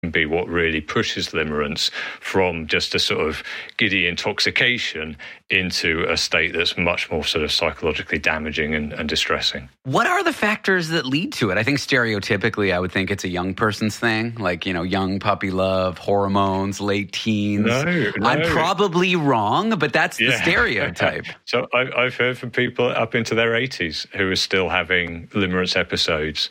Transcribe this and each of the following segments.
be what really pushes limerence from just a sort of giddy intoxication into a state that's much more sort of psychologically damaging and distressing. What are the factors that lead to it? I think stereotypically, I would think it's a young person's thing, like, young puppy love, hormones, late teens. No. I'm probably wrong, but that's the stereotype. So I've heard from people up into their 80s who are still having limerence episodes,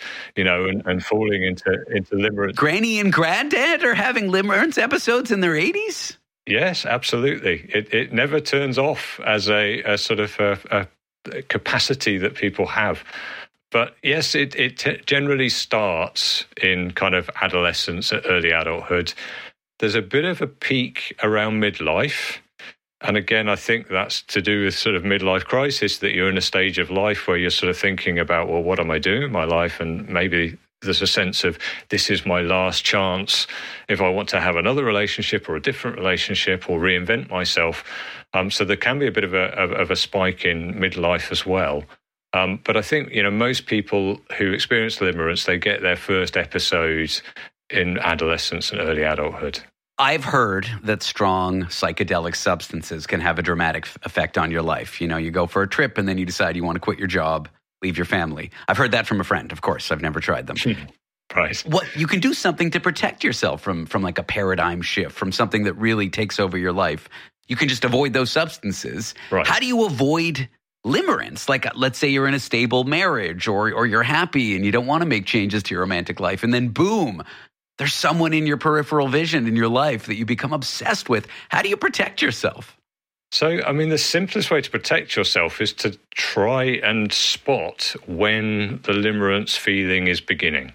and falling into limerence. Granny and granddad are having limerence episodes in their 80s? Yes, absolutely. It never turns off as a sort of a capacity that people have. But yes, it generally starts in kind of adolescence, early adulthood. There's a bit of a peak around midlife. And again, I think that's to do with sort of midlife crisis, that you're in a stage of life where you're sort of thinking about, well, what am I doing in my life? And maybe there's a sense of, this is my last chance if I want to have another relationship or a different relationship or reinvent myself. So there can be a bit of a spike in midlife as well. But I think, most people who experience limerence, they get their first episodes in adolescence and early adulthood. I've heard that strong psychedelic substances can have a dramatic effect on your life. You go for a trip and then you decide you want to quit your job, leave your family. I've heard that from a friend, of course. I've never tried them. Right. What you can do something to protect yourself from like a paradigm shift, from something that really takes over your life. You can just avoid those substances. Right. How do you avoid limerence? Like, let's say you're in a stable marriage or you're happy and you don't want to make changes to your romantic life. And then boom, there's someone in your peripheral vision in your life that you become obsessed with. How do you protect yourself? So, the simplest way to protect yourself is to try and spot when the limerence feeling is beginning.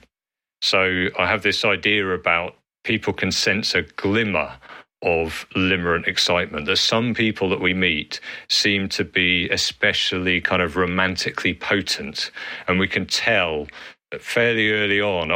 So I have this idea about people can sense a glimmer of limerent excitement. There's some people that we meet seem to be especially kind of romantically potent, and we can tell fairly early on,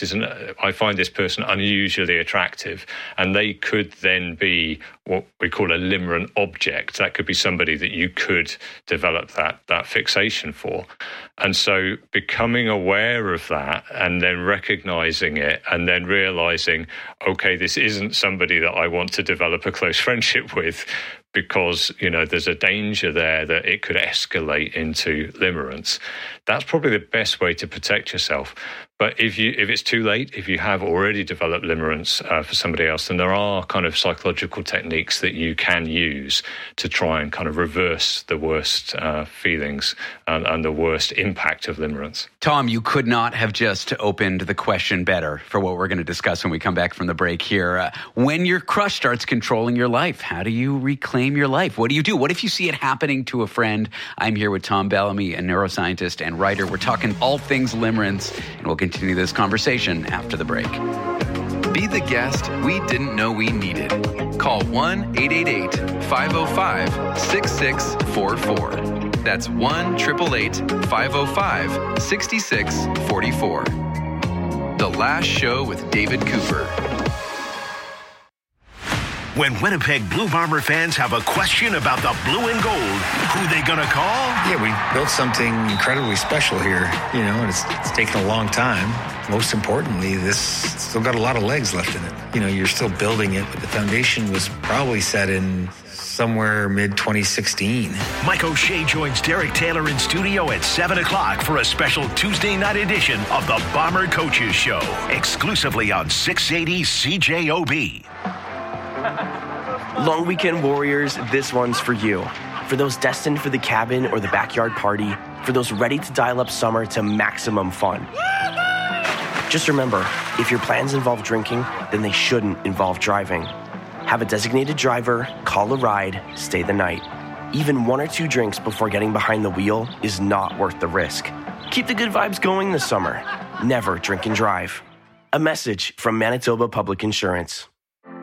I find this person unusually attractive, and they could then be what we call a limerent object. That could be somebody that you could develop that fixation for. And so becoming aware of that and then recognizing it and then realizing, okay, this isn't somebody that I want to develop a close friendship with, because, there's a danger there that it could escalate into limerence. That's probably the best way to protect yourself. But if it's too late, if you have already developed limerence for somebody else, then there are kind of psychological techniques that you can use to try and kind of reverse the worst feelings and the worst impact of limerence. Tom, you could not have just opened the question better for what we're going to discuss when we come back from the break here. When your crush starts controlling your life, how do you reclaim your life? What do you do? What if you see it happening to a friend? I'm here with Tom Bellamy, a neuroscientist and writer. We're talking all things limerence, and we'll continue this conversation after the break. Be the guest we didn't know we needed. Call 1-888-505-6644. That's 1-888-505-6644. The Last Show with David Cooper. When Winnipeg Blue Bomber fans have a question about the blue and gold, who they gonna call? Yeah, we built something incredibly special here, and it's taken a long time. Most importantly, this still got a lot of legs left in it. You're still building it, but the foundation was probably set in somewhere mid-2016. Mike O'Shea joins Derek Taylor in studio at 7 o'clock for a special Tuesday night edition of the Bomber Coaches Show, exclusively on 680 CJOB. Long weekend warriors, this one's for you. For those destined for the cabin or the backyard party, for those ready to dial up summer to maximum fun. Just remember, if your plans involve drinking, then they shouldn't involve driving. Have a designated driver, call a ride, stay the night. Even 1 or 2 drinks before getting behind the wheel is not worth the risk. Keep the good vibes going this summer. Never drink and drive. A message from Manitoba Public Insurance.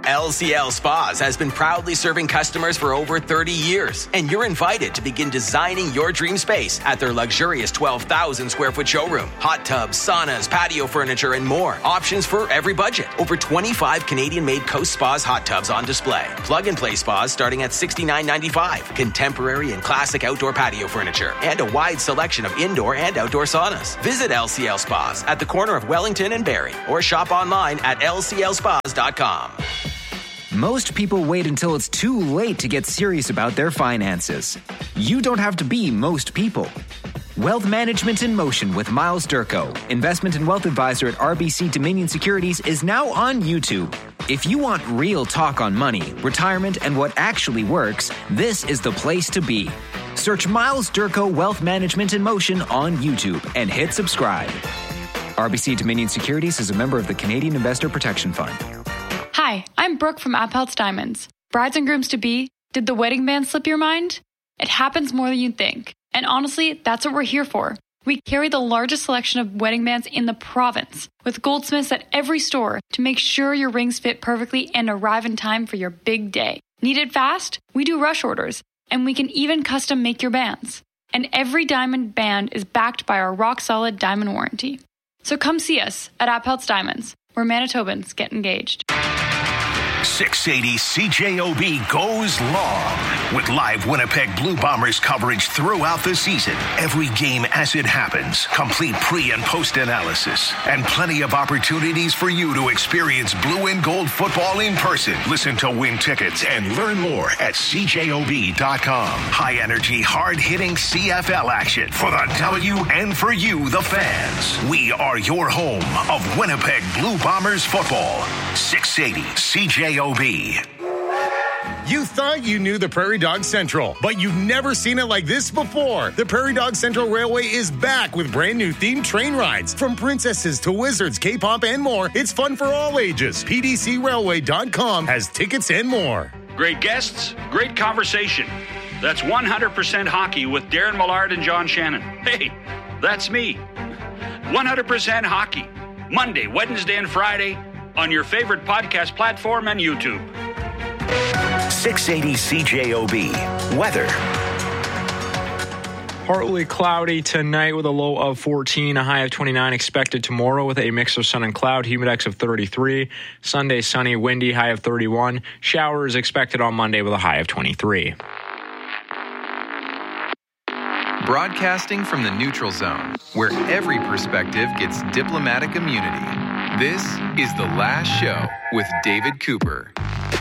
LCL Spas has been proudly serving customers for over 30 years, and you're invited to begin designing your dream space at their luxurious 12,000 square foot showroom. Hot tubs, saunas, patio furniture, and more. Options for every budget. Over 25 Canadian-made Coast Spas hot tubs on display. Plug-and-play spas starting at $69.95. Contemporary and classic outdoor patio furniture, and a wide selection of indoor and outdoor saunas. Visit LCL Spas at the corner of Wellington and Barrie, or shop online at lclspas.com. Most people wait until it's too late to get serious about their finances. You don't have to be most people. Wealth Management in Motion with Miles Durko, investment and wealth advisor at RBC Dominion Securities, is now on YouTube. If you want real talk on money, retirement, and what actually works, this is the place to be. Search Miles Durko Wealth Management in Motion on YouTube and hit subscribe. RBC Dominion Securities is a member of the Canadian Investor Protection Fund. Hi, I'm Brooke from Appeltz Diamonds. Brides and grooms-to-be, did the wedding band slip your mind? It happens more than you think. And honestly, that's what we're here for. We carry the largest selection of wedding bands in the province, with goldsmiths at every store to make sure your rings fit perfectly and arrive in time for your big day. Need it fast? We do rush orders, and we can even custom make your bands. And every diamond band is backed by our rock-solid diamond warranty. So come see us at Appeltz Diamonds, where Manitobans get engaged. 680 CJOB goes long with live Winnipeg Blue Bombers coverage throughout the season. Every game as it happens, complete pre- and post-analysis, and plenty of opportunities for you to experience blue and gold football in person. Listen to win tickets and learn more at CJOB.com. High-energy, hard-hitting CFL action for the W and for you, the fans. We are your home of Winnipeg Blue Bombers football. 680 CJOB. You thought you knew the Prairie Dog Central, but you've never seen it like this before. The Prairie Dog Central Railway is back with brand new themed train rides. From princesses to wizards, K-pop, and more, it's fun for all ages. PDCRailway.com has tickets and more. Great guests, great conversation. That's 100% Hockey with Darren Millard and John Shannon. Hey, that's me. 100% Hockey. Monday, Wednesday, and Friday on your favorite podcast platform and YouTube. 680 CJOB. Weather. Partly cloudy tonight with a low of 14, a high of 29 expected tomorrow with a mix of sun and cloud, humidex of 33. Sunday, sunny, windy, high of 31. Showers expected on Monday with a high of 23. Broadcasting from the neutral zone, where every perspective gets diplomatic immunity. This is The Last Show with David Cooper.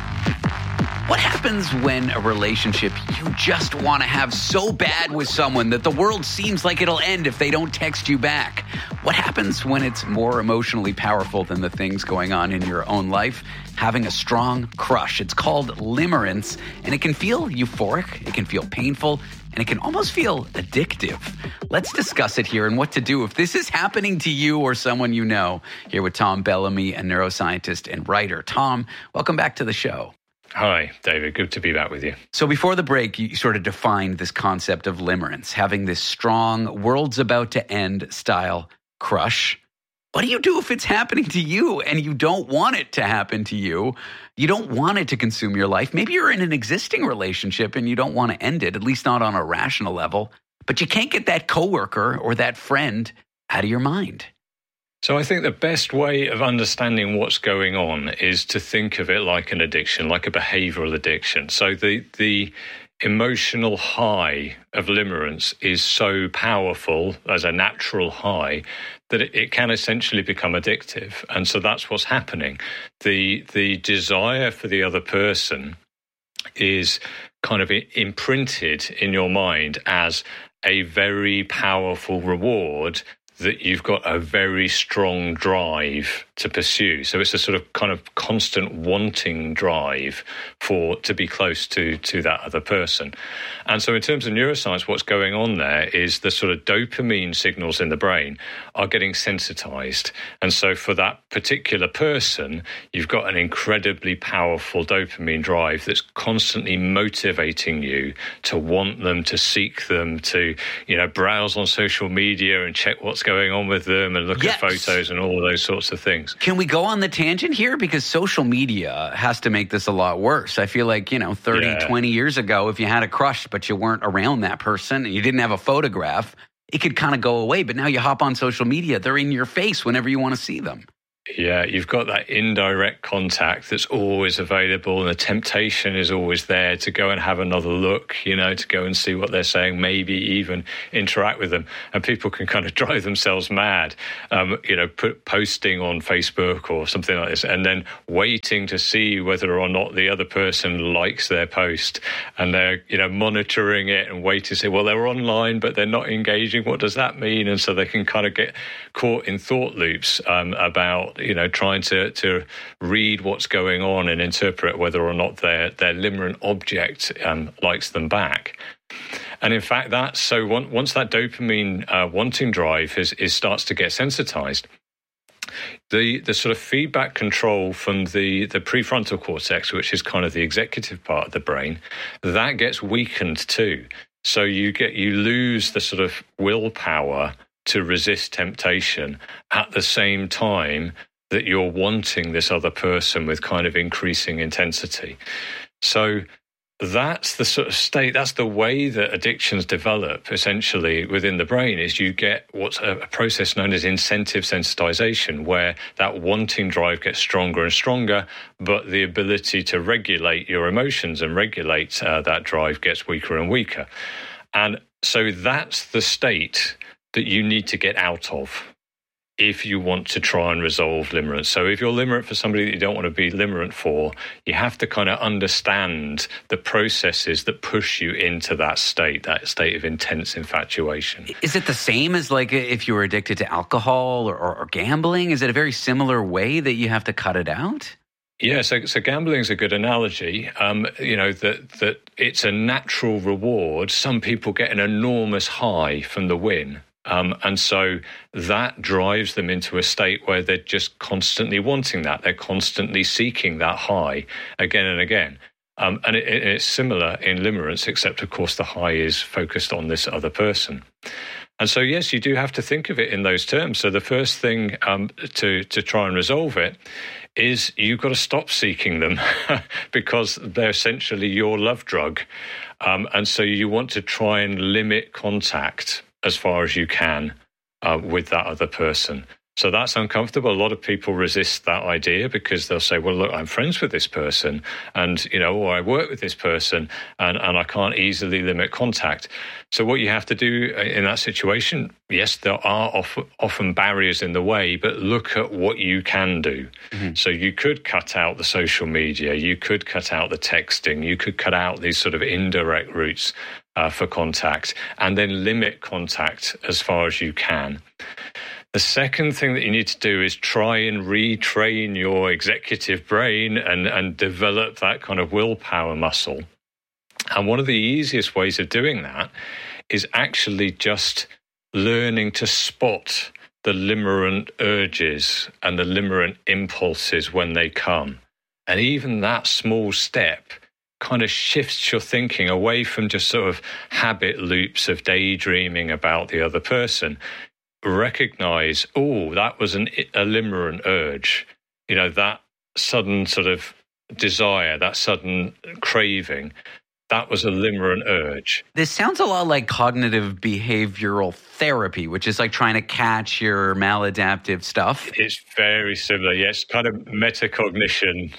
What happens when a relationship you just want to have so bad with someone that the world seems like it'll end if they don't text you back? What happens when it's more emotionally powerful than the things going on in your own life? Having a strong crush. It's called limerence, and it can feel euphoric, it can feel painful, and it can almost feel addictive. Let's discuss it here and what to do if this is happening to you or someone you know. Here with Tom Bellamy, a neuroscientist and writer. Tom, welcome back to the show. Hi, David. Good to be back with you. So before the break, you sort of defined this concept of limerence, having this strong, world's about to end style crush. What do you do if it's happening to you and you don't want it to happen to you? You don't want it to consume your life. Maybe you're in an existing relationship and you don't want to end it, at least not on a rational level. But you can't get that coworker or that friend out of your mind. So I think the best way of understanding what's going on is to think of it like an addiction, like a behavioral addiction. So the emotional high of limerence is so powerful as a natural high that it can essentially become addictive. And so that's what's happening. The desire for the other person is kind of imprinted in your mind as a very powerful reward that you've got a very strong drive to pursue. So it's a sort of kind of constant wanting drive to be close to that other person. And so in terms of neuroscience, what's going on there is the sort of dopamine signals in the brain are getting sensitized. And so for that particular person, you've got an incredibly powerful dopamine drive that's constantly motivating you to want them, to seek them, to, browse on social media and check what's going on with them and look at photos and all of those sorts of things. things. Can we go on the tangent here? Because social media has to make this a lot worse. I feel like, 20 years ago, if you had a crush but you weren't around that person and you didn't have a photograph, it could kind of go away. But now you hop on social media, they're in your face whenever you want to see them. Yeah, you've got that indirect contact that's always available, and the temptation is always there to go and have another look, to go and see what they're saying, maybe even interact with them. And people can kind of drive themselves mad, posting on Facebook or something like this, and then waiting to see whether or not the other person likes their post. And they're, monitoring it and waiting to say, well, they're online, but they're not engaging. What does that mean? And so they can kind of get caught in thought loops about trying to read what's going on and interpret whether or not their limerent object likes them back. And in fact, once that dopamine wanting drive starts to get sensitized, the sort of feedback control from the prefrontal cortex, which is kind of the executive part of the brain, that gets weakened too. So you lose the sort of willpower to resist temptation at the same time that you're wanting this other person with kind of increasing intensity. So that's the sort of state, that's the way that addictions develop essentially within the brain, is you get what's a process known as incentive sensitization, where that wanting drive gets stronger and stronger, but the ability to regulate your emotions and regulate that drive gets weaker and weaker. And so that's the state that you need to get out of if you want to try and resolve limerence. So if you're limerent for somebody that you don't want to be limerent for, you have to kind of understand the processes that push you into that state of intense infatuation. Is it the same as like if you were addicted to alcohol or gambling? Is it a very similar way that you have to cut it out? Yeah, so gambling is a good analogy. That it's a natural reward. Some people get an enormous high from the win. And so that drives them into a state where they're just constantly wanting that. They're constantly seeking that high again and again. And it's similar in limerence, except, of course, the high is focused on this other person. And so, yes, you do have to think of it in those terms. So the first thing to try and resolve it is you've got to stop seeking them because they're essentially your love drug. And so you want to try and limit contact as far as you can with that other person. So that's uncomfortable. A lot of people resist that idea because they'll say, well, look, I'm friends with this person and, or I work with this person and I can't easily limit contact. So what you have to do in that situation, yes, there are often barriers in the way, but look at what you can do. Mm-hmm. So you could cut out the social media, you could cut out the texting, you could cut out these sort of indirect routes for contact and then limit contact as far as you can. The second thing that you need to do is try and retrain your executive brain and develop that kind of willpower muscle. And one of the easiest ways of doing that is actually just learning to spot the limerent urges and the limerent impulses when they come. And even that small step kind of shifts your thinking away from just sort of habit loops of daydreaming about the other person. Recognize, that was a limerent urge, that sudden sort of desire, that sudden craving, that was a limerent urge. This sounds a lot like cognitive behavioral therapy, which is like trying to catch your maladaptive stuff. It's very similar, yes, kind of metacognition.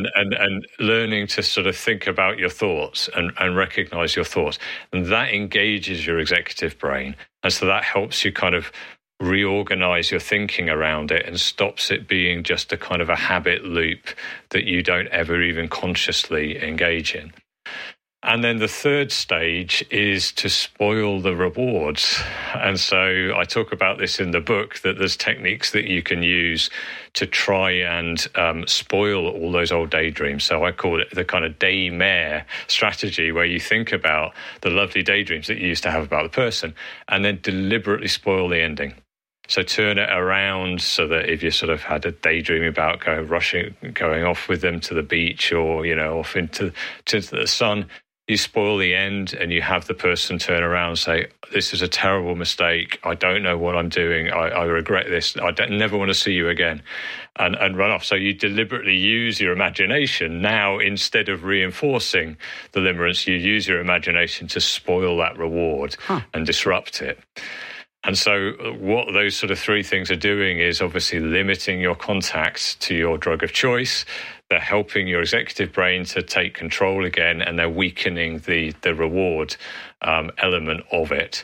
And learning to sort of think about your thoughts and recognize your thoughts. And that engages your executive brain. And so that helps you kind of reorganize your thinking around it and stops it being just a kind of a habit loop that you don't ever even consciously engage in. And then the third stage is to spoil the rewards. And so I talk about this in the book, that there's techniques that you can use to try and spoil all those old daydreams. So I call it the kind of daymare strategy, where you think about the lovely daydreams that you used to have about the person and then deliberately spoil the ending. So turn it around so that if you sort of had a daydream about going off with them to the beach or, off into the sun, you spoil the end and you have the person turn around and say, this is a terrible mistake. I don't know what I'm doing. I regret this. I never want to see you again, and run off. So you deliberately use your imagination now instead of reinforcing the limerence. You use your imagination to spoil that reward and disrupt it. And so what those sort of three things are doing is obviously limiting your contacts to your drug of choice. They're helping your executive brain to take control again, and they're weakening the reward element of it.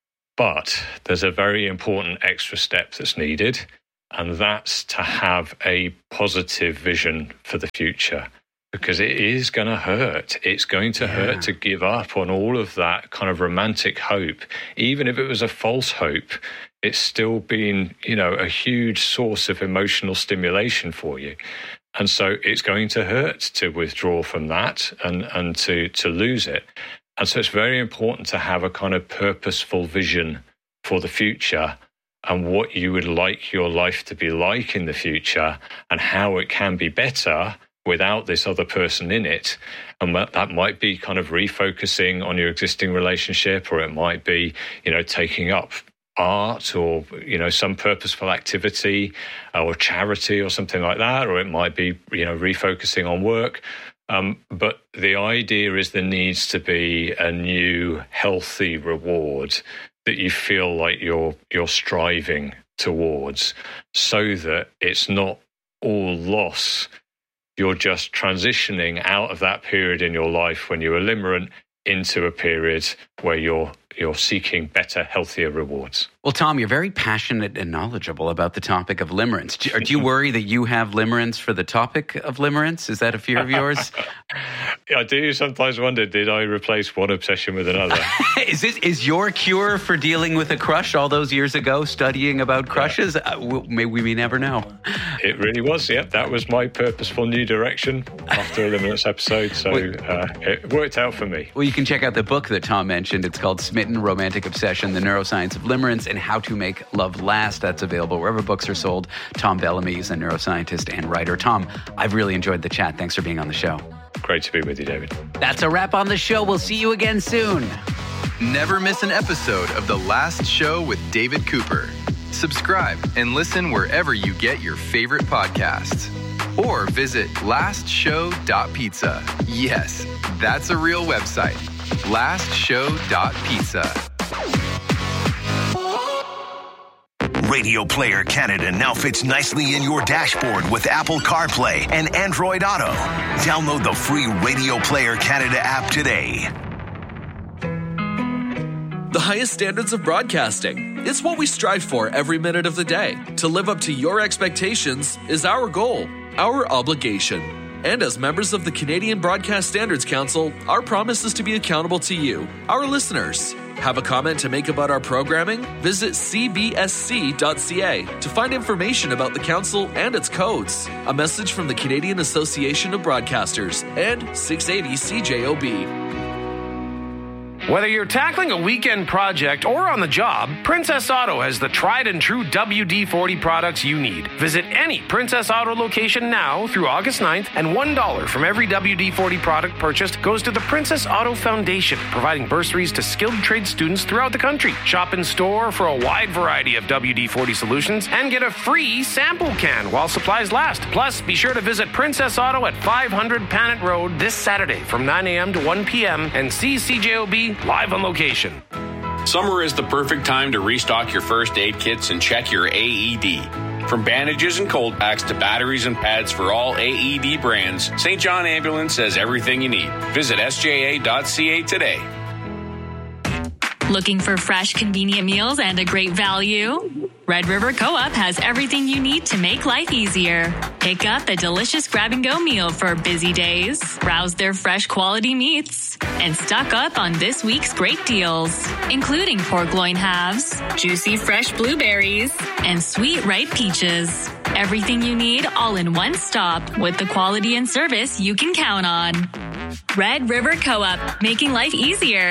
But there's a very important extra step that's needed, and that's to have a positive vision for the future. Because it is going to hurt. It's going to hurt to give up on all of that kind of romantic hope. Even if it was a false hope, it's still been, a huge source of emotional stimulation for you. And so it's going to hurt to withdraw from that and to lose it. And so it's very important to have a kind of purposeful vision for the future and what you would like your life to be like in the future and how it can be better without this other person in it. And that might be kind of refocusing on your existing relationship, or it might be, taking up art or, some purposeful activity or charity or something like that, or it might be, refocusing on work. But the idea is there needs to be a new healthy reward that you feel like you're striving towards, so that it's not all loss. You're just transitioning out of that period in your life when you were limerent into a period where you're seeking better, healthier rewards. Well, Tom, you're very passionate and knowledgeable about the topic of limerence. Do you worry that you have limerence for the topic of limerence? Is that a fear of yours? I do sometimes wonder, did I replace one obsession with another? Is your cure for dealing with a crush all those years ago studying about crushes? We may never know. It really was, that was my purposeful new direction after a limerence episode, so it worked out for me. Well, you can check out the book that Tom mentioned. It's called Smitten Romantic Obsession, The Neuroscience of Limerence and How to Make Love Last. That's available wherever books are sold. Tom Bellamy is a neuroscientist and writer. Tom, I've really enjoyed the chat. Thanks for being on the show. Great to be with you, David. That's a wrap on the show. We'll see you again soon. Never miss an episode of The Last Show with David Cooper. Subscribe and listen wherever you get your favorite podcasts. Or visit lastshow.pizza. Yes, that's a real website. lastshow.pizza. Radio Player Canada now fits nicely in your dashboard with Apple CarPlay and Android Auto. Download the free Radio Player Canada app today. The highest standards of broadcasting. It's what we strive for every minute of the day. To live up to your expectations is our goal, our obligation. And as members of the Canadian Broadcast Standards Council, our promise is to be accountable to you, our listeners. Have a comment to make about our programming? Visit cbsc.ca to find information about the council and its codes. A message from the Canadian Association of Broadcasters and 680 CJOB. Whether you're tackling a weekend project or on the job, Princess Auto has the tried and true WD-40 products you need. Visit any Princess Auto location now through August 9th, and $1 from every WD-40 product purchased goes to the Princess Auto Foundation, providing bursaries to skilled trade students throughout the country. Shop in store for a wide variety of WD-40 solutions and get a free sample can while supplies last. Plus, be sure to visit Princess Auto at 500 Panet Road this Saturday from 9 a.m. to 1 p.m. and see CJOB live on location. Summer is the perfect time to restock your first aid kits and check your AED. From bandages and cold packs to batteries and pads for all AED brands, St. John Ambulance has everything you need. Visit sja.ca today. Looking for fresh, convenient meals and a great value? Red River Co-op has everything you need to make life easier. Pick up a delicious grab-and-go meal for busy days, browse their fresh quality meats, and stock up on this week's great deals, including pork loin halves, juicy fresh blueberries, and sweet ripe peaches. Everything you need all in one stop with the quality and service you can count on. Red River Co-op, making life easier.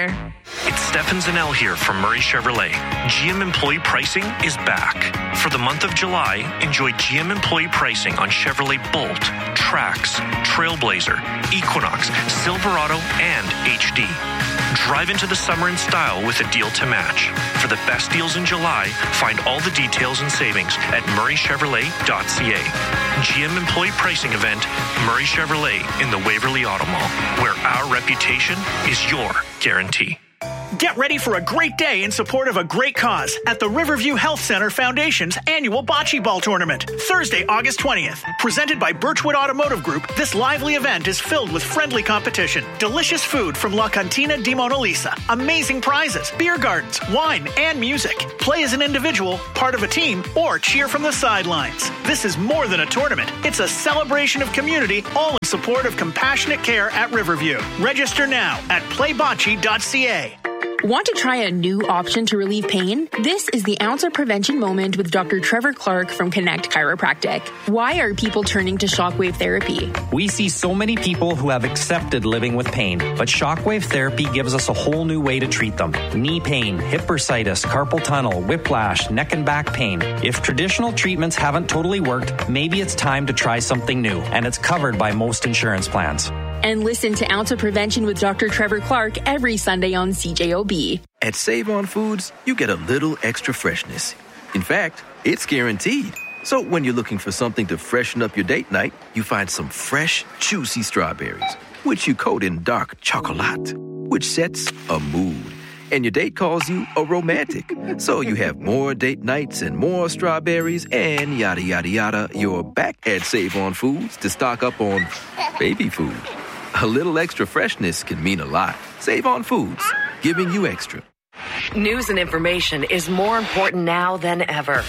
It's Stefan Zanel here from Murray Chevrolet. GM employee pricing is back. For the month of July, enjoy GM employee pricing on Chevrolet Bolt, Trax, Trailblazer, Equinox, Silverado, and HD. Drive into the summer in style with a deal to match. For the best deals in July, find all the details and savings at murraychevrolet.ca. GM employee pricing event, Murray Chevrolet in the Waverly Auto Mall, where our reputation is your guarantee. Get ready for a great day in support of a great cause at the Riverview Health Center Foundation's annual Bocce Ball Tournament, Thursday, August 20th. Presented by Birchwood Automotive Group, this lively event is filled with friendly competition, delicious food from La Cantina di Mona Lisa, amazing prizes, beer gardens, wine, and music. Play as an individual, part of a team, or cheer from the sidelines. This is more than a tournament. It's a celebration of community, all in support of compassionate care at Riverview. Register now at playbocce.ca. Want to try a new option to relieve pain? This is the Ounce of Prevention Moment with Dr. Trevor Clark from Connect Chiropractic. Why are people turning to shockwave therapy? We see so many people who have accepted living with pain, but shockwave therapy gives us a whole new way to treat them. Knee pain, hip bursitis, carpal tunnel, whiplash, neck and back pain. If traditional treatments haven't totally worked, maybe it's time to try something new, and it's covered by most insurance plans. And listen to Ounce of Prevention with Dr. Trevor Clark every Sunday on CJOB. At Save On Foods, you get a little extra freshness. In fact, it's guaranteed. So when you're looking for something to freshen up your date night, you find some fresh, juicy strawberries, which you coat in dark chocolate, which sets a mood. And your date calls you a romantic. So you have more date nights and more strawberries and yada, yada, yada. You're back at Save On Foods to stock up on baby food. A little extra freshness can mean a lot. Save On Foods, giving you extra. News and information is more important now than ever.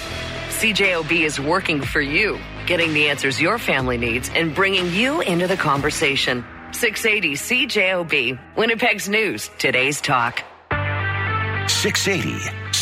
CJOB is working for you, getting the answers your family needs and bringing you into the conversation. 680 CJOB, Winnipeg's news, today's talk. 680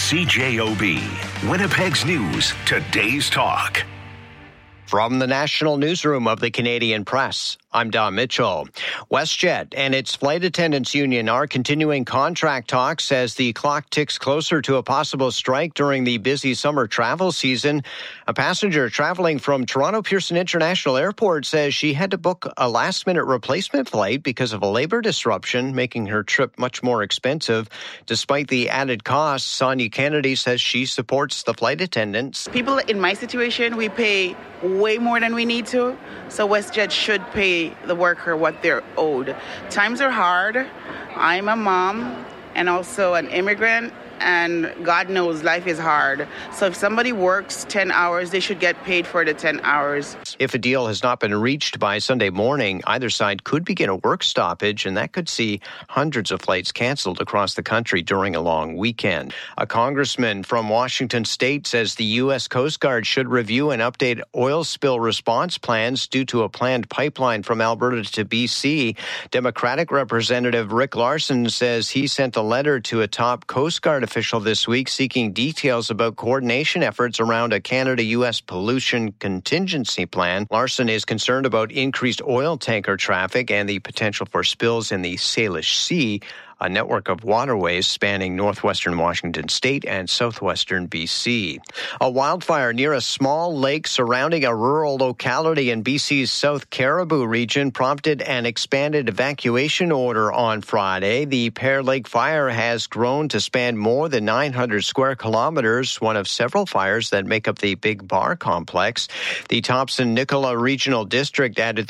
CJOB, Winnipeg's news, today's talk. From the National Newsroom of the Canadian Press, I'm Don Mitchell. WestJet and its flight attendants union are continuing contract talks as the clock ticks closer to a possible strike during the busy summer travel season. A passenger traveling from Toronto Pearson International Airport says she had to book a last-minute replacement flight because of a labor disruption, making her trip much more expensive. Despite the added costs, Sonia Kennedy says she supports the flight attendants. People in my situation, we pay way more than we need to, so WestJet should pay the worker what they're owed. Times are hard. I'm a mom and also an immigrant, and God knows life is hard. So if somebody works 10 hours, they should get paid for the 10 hours. If a deal has not been reached by Sunday morning, either side could begin a work stoppage, and that could see hundreds of flights canceled across the country during a long weekend. A congressman from Washington State says the U.S. Coast Guard should review and update oil spill response plans due to a planned pipeline from Alberta to B.C. Democratic Representative Rick Larson says he sent a letter to a top Coast Guard official this week seeking details about coordination efforts around a Canada-U.S. pollution contingency plan. Larson is concerned about increased oil tanker traffic and the potential for spills in the Salish Sea, a network of waterways spanning northwestern Washington state and southwestern B.C. A wildfire near a small lake surrounding a rural locality in B.C.'s South Caribou region prompted an expanded evacuation order on Friday. The Pear Lake fire has grown to span more than 900 square kilometers, one of several fires that make up the Big Bar complex. The Thompson-Nicola Regional District added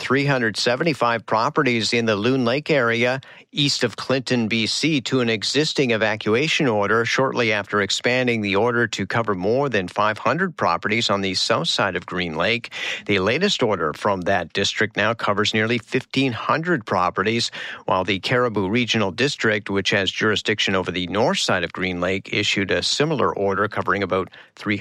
375 properties in the Loon Lake area east of Clinton, B.C., to an existing evacuation order shortly after expanding the order to cover more than 500 properties on the south side of Green Lake. The latest order from that district now covers nearly 1,500 properties, while the Caribou Regional District, which has jurisdiction over the north side of Green Lake, issued a similar order covering about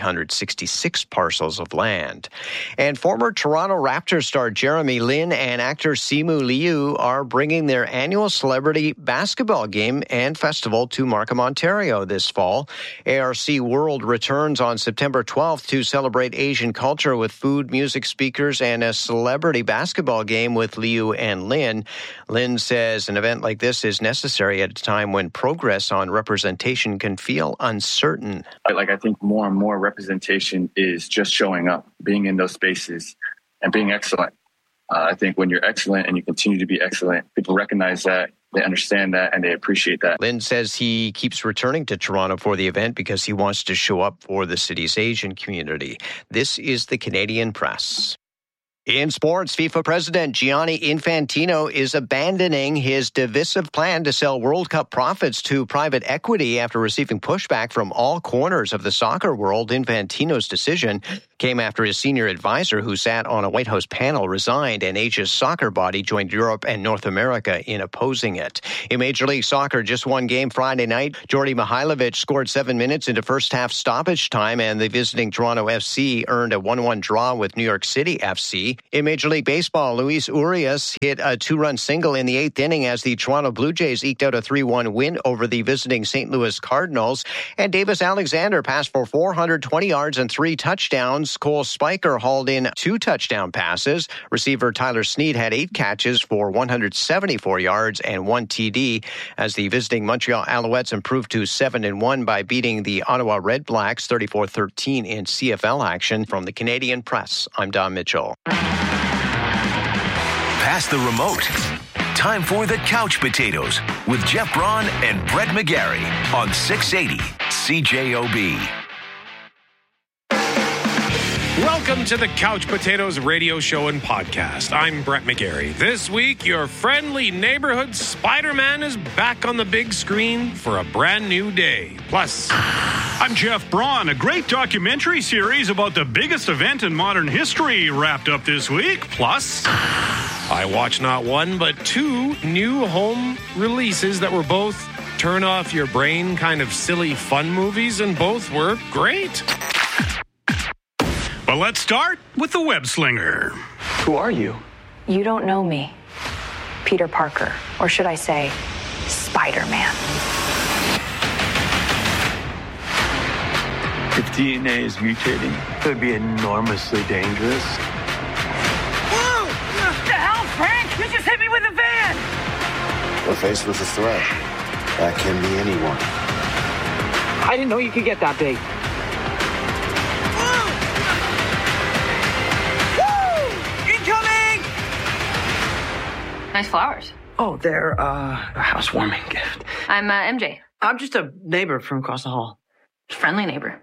366 parcels of land. And former Toronto Raptors star Jeremy Lin and actor Simu Liu are bringing their annual celebrity basketball game and festival to Markham, Ontario this fall. ARC World returns on September 12th to celebrate Asian culture with food, music, speakers, and a celebrity basketball game with Liu and Lin. Lin says an event like this is necessary at a time when progress on representation can feel uncertain. I think more and more representation is just showing up, being in those spaces, and being excellent. I think when you're excellent and you continue to be excellent, people recognize that, they understand that, and they appreciate that. Lin says he keeps returning to Toronto for the event because he wants to show up for the city's Asian community. This is the Canadian Press. In sports, FIFA President Gianni Infantino is abandoning his divisive plan to sell World Cup profits to private equity after receiving pushback from all corners of the soccer world. Infantino's decision came after his senior advisor, who sat on a White House panel, resigned, and Asia's soccer body joined Europe and North America in opposing it. In Major League Soccer, just one game Friday night, Jordi Mihailovic scored 7 minutes into first-half stoppage time, and the visiting Toronto FC earned a 1-1 draw with New York City FC. In Major League Baseball, Luis Urias hit a 2-run single in the 8th inning as the Toronto Blue Jays eked out a 3-1 win over the visiting St. Louis Cardinals. And Davis Alexander passed for 420 yards and 3 touchdowns. Cole Spiker hauled in 2 touchdown passes. Receiver Tyler Snead had 8 catches for 174 yards and 1 TD as the visiting Montreal Alouettes improved to 7-1 by beating the Ottawa Red Blacks 34-13 in CFL action. From the Canadian Press, I'm Don Mitchell. Pass the remote. Time for the Couch Potatoes with Jeff Braun and Brett McGarry on 680 CJOB. Welcome to the Couch Potatoes radio show and podcast. I'm Brett McGarry. This week, your friendly neighborhood Spider-Man is back on the big screen for a brand new day. Plus, I'm Jeff Braun. A great documentary series about the biggest event in modern history wrapped up this week. Plus, I watched not one, but 2 new home releases that were both turn off your brain kind of silly fun movies, and both were great. But let's start with the web slinger. Who are you? You don't know me. Peter Parker, or should I say, Spider-Man. If DNA is mutating, it would be enormously dangerous. Whoa! What the hell, Frank? You just hit me with a van! We're faced with a threat. That can be anyone. I didn't know you could get that big. Nice flowers. Oh, they're a housewarming gift. I'm MJ. I'm just a neighbor from across the hall. Friendly neighbor.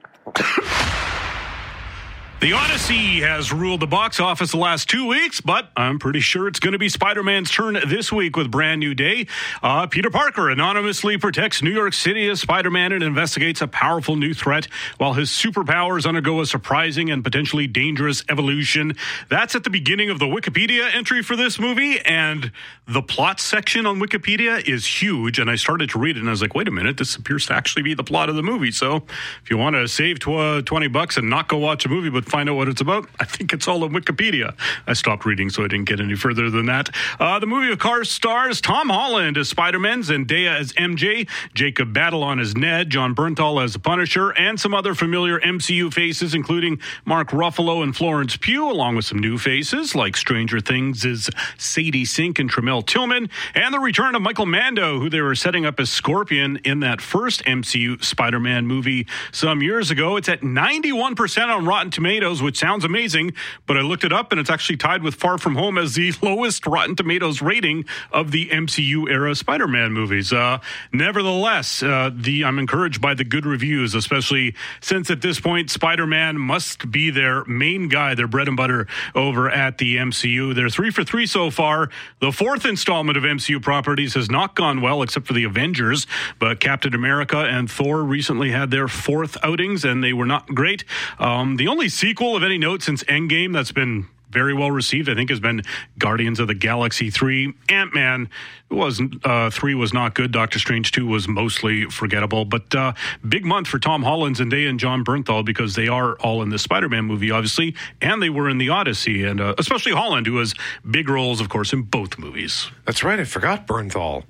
The Odyssey has ruled the box office the last 2 weeks, but I'm pretty sure it's going to be Spider-Man's turn this week with Brand New Day. Peter Parker anonymously protects New York City as Spider-Man and investigates a powerful new threat while his superpowers undergo a surprising and potentially dangerous evolution. That's at the beginning of the Wikipedia entry for this movie, and the plot section on Wikipedia is huge, and I started to read it, and I was like, wait a minute, this appears to actually be the plot of the movie. So if you want to save $20 and not go watch a movie, but find out what it's about, I think it's all on Wikipedia. I stopped reading, so I didn't get any further than that. The movie, of course, stars Tom Holland as Spider-Man, Zendaya as MJ, Jacob Batalon as Ned, John Bernthal as the Punisher, and some other familiar MCU faces, including Mark Ruffalo and Florence Pugh, along with some new faces like Stranger Things' Sadie Sink and Tremel Tillman, and the return of Michael Mando, who they were setting up as Scorpion in that first MCU Spider-Man movie some years ago. It's at 91% on Rotten Tomatoes, which sounds amazing, but I looked it up and it's actually tied with Far From Home as the lowest Rotten Tomatoes rating of the MCU-era Spider-Man movies. Nevertheless, I'm encouraged by the good reviews, especially since at this point, Spider-Man must be their main guy, their bread and butter over at the MCU. They're 3 for 3 so far. The 4th installment of MCU properties has not gone well, except for the Avengers, but Captain America and Thor recently had their 4th outings, and they were not great. The only sequel of any note since Endgame that's been very well received, I think, has been Guardians of the Galaxy 3. Ant-Man 3 was not good. Doctor Strange 2 was mostly forgettable. But big month for Tom Holland, Zendaya, and John Bernthal, because they are all in the Spider-Man movie, obviously, and they were in the Odyssey, and especially Holland, who has big roles, of course, in both movies. That's right. I forgot Bernthal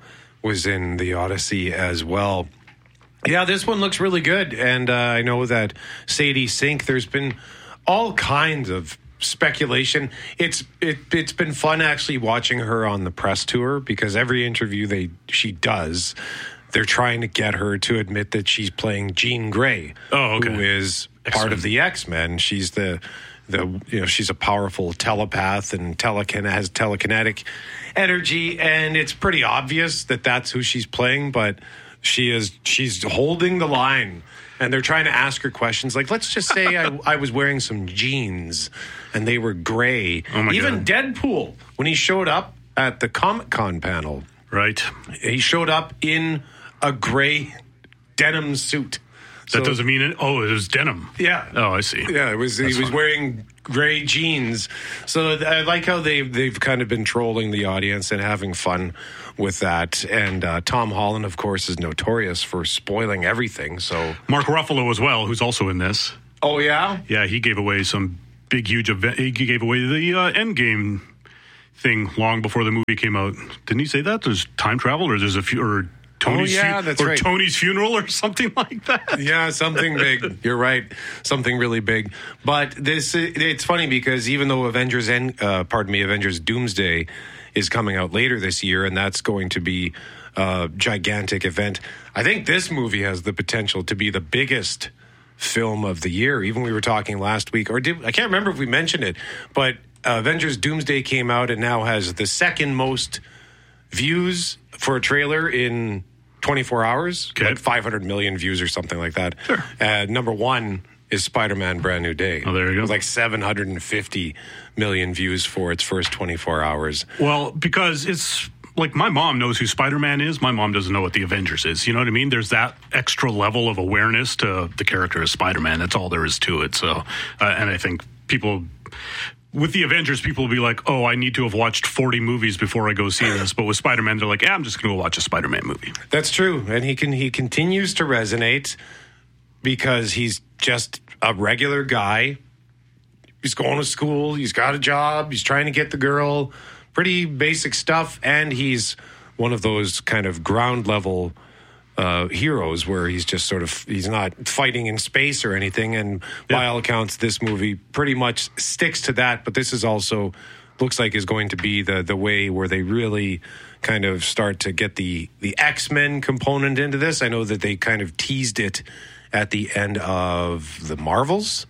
was in the Odyssey as well. Yeah, this one looks really good. And I know that Sadie Sink, there's been all kinds of speculation. It's been fun actually watching her on the press tour, because every interview she does, they're trying to get her to admit that she's playing Jean Grey, who is part of the X-Men. She's she's a powerful telepath and has telekinetic energy, and it's pretty obvious that that's who she's playing, but she's holding the line, and they're trying to ask her questions like, let's just say I was wearing some jeans and they were gray. Even God. Deadpool, when he showed up at the Comic-Con panel, right, he showed up in a gray denim suit. That doesn't mean it. Oh, it was denim. Yeah. Oh, I see. Yeah, he was wearing gray jeans. So I like how they've kind of been trolling the audience and having fun with that. And Tom Holland, of course, is notorious for spoiling everything. So Mark Ruffalo as well, who's also in this. Oh yeah. Yeah, he gave away some big, huge event. He gave away the Endgame thing long before the movie came out. Didn't he say that? There's time travel, or there's a few, or Tony's that's right. Tony's funeral or something like that. Yeah, something big. You're right. Something really big. But it's funny because even though Avengers Doomsday is coming out later this year, and that's going to be a gigantic event, I think this movie has the potential to be the biggest film of the year. Even we were talking last week, I can't remember if we mentioned it, but Avengers Doomsday came out and now has the second most views for a trailer in 24 hours, like 500 million views or something like that. Sure. Number one is Spider-Man Brand New Day. Oh, there you go. It was like 750 million views for its first 24 hours. Well, because it's like my mom knows who Spider-Man is. My mom doesn't know what the Avengers is. You know what I mean? There's that extra level of awareness to the character of Spider-Man. That's all there is to it. So, and I think people... With the Avengers, people will be like, oh, I need to have watched 40 movies before I go see this. But with Spider-Man, they're like, yeah, I'm just going to go watch a Spider-Man movie. That's true. And he continues to resonate because he's just a regular guy. He's going to school. He's got a job. He's trying to get the girl. Pretty basic stuff. And he's one of those kind of ground level heroes where he's just he's not fighting in space or anything. And by all accounts, this movie pretty much sticks to that. But this is also looks like is going to be the way where they really kind of start to get the X-Men component into this. I know that they kind of teased it at the end of the Marvels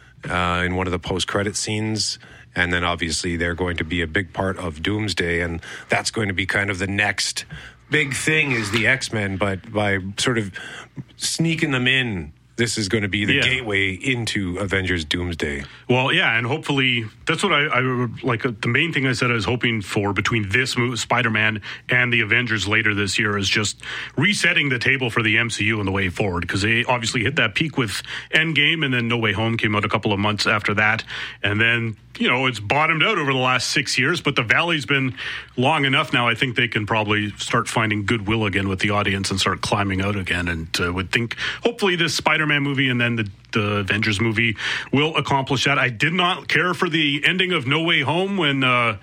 in one of the post-credit scenes. And then obviously they're going to be a big part of Doomsday. And that's going to be kind of the next big thing is the X-Men, but by sort of sneaking them in, this is going to be the gateway into Avengers Doomsday. Well, yeah, and hopefully that's what I like. The main thing I said I was hoping for between this movie, Spider-Man, and the Avengers later this year is just resetting the table for the MCU and the way forward, because they obviously hit that peak with Endgame, and then No Way Home came out a couple of months after that, and then it's bottomed out over the last 6 years, but the valley's been long enough now. I think they can probably start finding goodwill again with the audience and start climbing out again. And would think hopefully this Spider-Man movie and then the Avengers movie will accomplish that. I did not care for the ending of No Way Home when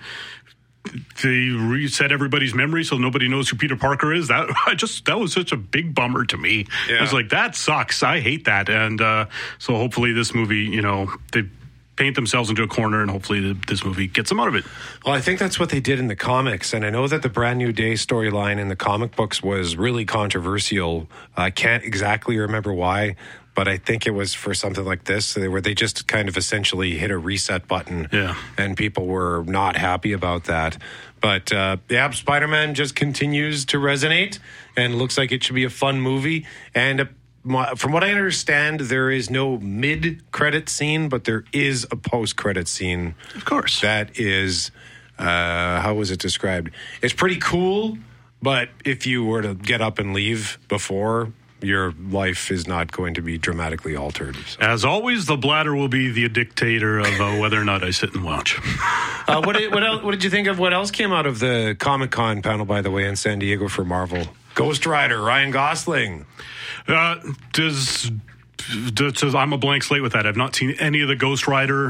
they reset everybody's memory so nobody knows who Peter Parker is. That was such a big bummer to me. Yeah. I was like, that sucks. I hate that. And so hopefully this movie, they paint themselves into a corner, and hopefully this movie gets them out of it. Well, I think that's what they did in the comics, and I know that the Brand New Day storyline in the comic books was really controversial. I can't exactly remember why, but I think it was for something like this, where they just kind of essentially hit a reset button, and people were not happy about that. But Spider-Man just continues to resonate, and looks like it should be a fun movie. And from what I understand, there is no mid-credit scene, but there is a post-credit scene. Of course. That is, how was it described? It's pretty cool, but if you were to get up and leave before, your life is not going to be dramatically altered. So. As always, the bladder will be the dictator of whether or not I sit and watch. What did you think of what else came out of the Comic-Con panel, by the way, in San Diego for Marvel? Ghost Rider, Ryan Gosling. I'm a blank slate with that. I've not seen any of the Ghost Rider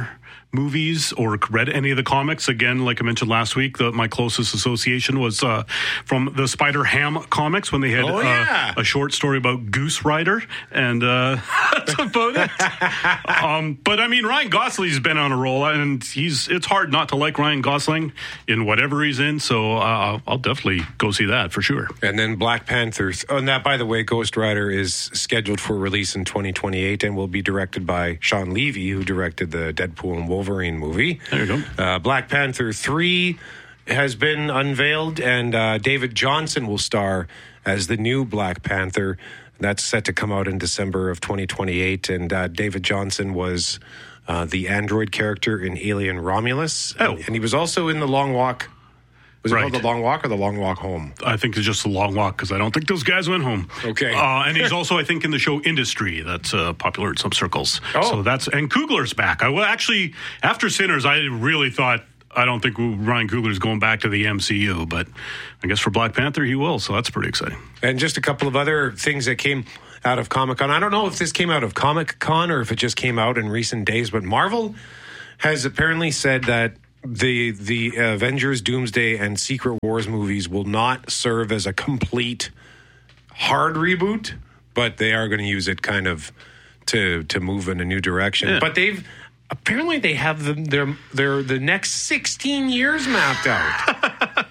movies or read any of the comics. Again, like I mentioned last week, my closest association was from the Spider-Ham comics when they had a short story about Goose Rider, and that's about it. But I mean, Ryan Gosling's been on a roll, and it's hard not to like Ryan Gosling in whatever he's in, so I'll definitely go see that for sure. And then Black Panther. And that, by the way, Ghost Rider is scheduled for release in 2028 and will be directed by Sean Levy, who directed the Deadpool and Wolverine movie. There you go. Black Panther 3 has been unveiled, and David Johnson will star as the new Black Panther. That's set to come out in December of 2028, and David Johnson was the android character in Alien Romulus, and he was also in The Long Walk. Was it called The Long Walk or The Long Walk Home? I think it's just The Long Walk, because I don't think those guys went home. Okay. And he's also, I think, in the show Industry. That's popular in some circles. Oh. So and Coogler's back. Actually, after Sinners, I really thought, I don't think Ryan Coogler's going back to the MCU, but I guess for Black Panther, he will. So that's pretty exciting. And just a couple of other things that came out of Comic-Con. I don't know if this came out of Comic-Con or if it just came out in recent days, but Marvel has apparently said that the Avengers, Doomsday, and Secret Wars movies will not serve as a complete hard reboot, but they are going to use it kind of to move in a new direction. Yeah. But they have the next 16 years mapped out.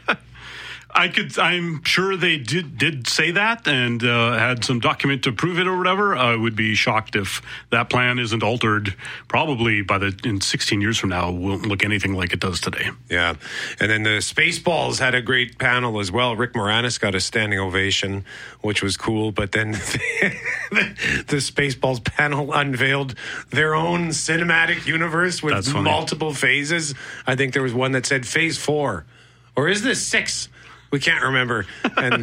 I'm sure they did say that and had some document to prove it or whatever. I would be shocked if that plan isn't altered. Probably in 16 years from now, it won't look anything like it does today. Yeah. And then the Spaceballs had a great panel as well. Rick Moranis got a standing ovation, which was cool. But then the Spaceballs panel unveiled their own cinematic universe with multiple phases. I think there was one that said Phase 4. Or is this 6? We can't remember. And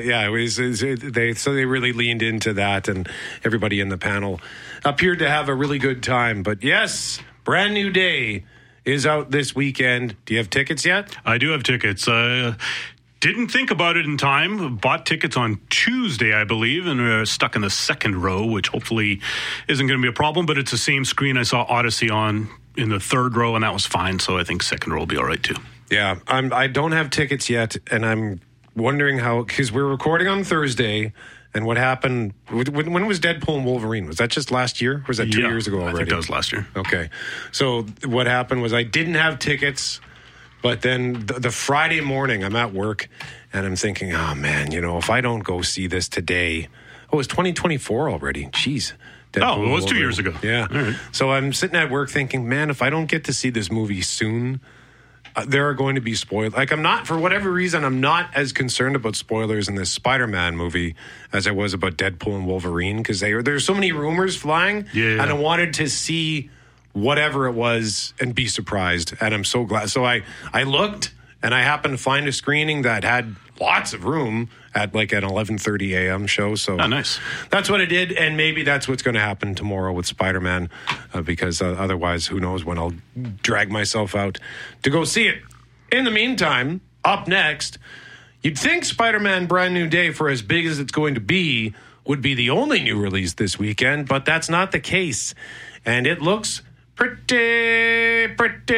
they really leaned into that, and everybody in the panel appeared to have a really good time. But yes, Brand New Day is out this weekend. Do you have tickets yet? I do have tickets. Didn't think about it in time. Bought tickets on Tuesday, I believe, and stuck in the second row, which hopefully isn't going to be a problem. But it's the same screen I saw Odyssey on in the third row, and that was fine. So I think second row will be all right too. Yeah, I don't have tickets yet, and I'm wondering how, because we're recording on Thursday, and what happened, when was Deadpool and Wolverine? Was that just last year, or was that 2 years ago already? I think that was last year. Okay, so what happened was I didn't have tickets, but then the Friday morning, I'm at work, and I'm thinking, oh man, if I don't go see this today, it's 2024 already, jeez. Deadpool, it was 2 years ago. Yeah, right. So I'm sitting at work thinking, man, if I don't get to see this movie soon, there are going to be spoilers. Like, for whatever reason, I'm not as concerned about spoilers in this Spider-Man movie as I was about Deadpool and Wolverine, because there's so many rumors flying, and I wanted to see whatever it was and be surprised, and I'm so glad. So I looked, and I happened to find a screening that had lots of room at like an 11:30 a.m. show. So nice. That's what I did, and maybe that's what's going to happen tomorrow with Spider-Man, because otherwise, who knows when I'll drag myself out to go see it. In the meantime, up next, you'd think Spider-Man Brand New Day, for as big as it's going to be, would be the only new release this weekend, but that's not the case. And it looks pretty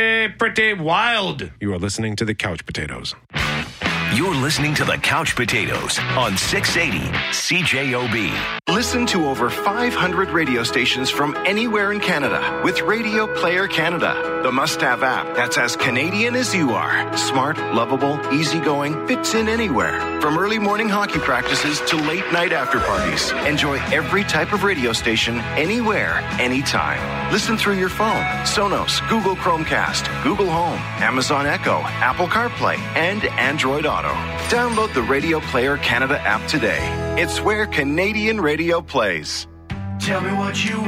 wild. You are listening to the Couch Potatoes. You're listening to the Couch Potatoes on 680 CJOB. Listen to over 500 radio stations from anywhere in Canada with Radio Player Canada, the must-have app that's as Canadian as you are. Smart, lovable, easygoing, fits in anywhere. From early morning hockey practices to late night after parties. Enjoy every type of radio station, anywhere, anytime. Listen through your phone, Sonos, Google Chromecast, Google Home, Amazon Echo, Apple CarPlay, and Android Auto. Download the Radio Player Canada app today. It's where Canadian radio plays. Tell me what you